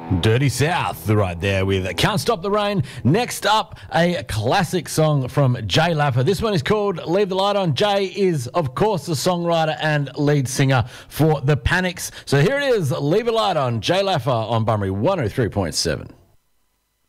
Dirty South right there with Can't Stop the Rain. Next up, a classic song from Jay Laffer. This one is called Leave the Light On. Jay is, of course, the songwriter and lead singer for The Panics. So here it is, Leave the Light On, Jay Laffer on Bunbury 103.7.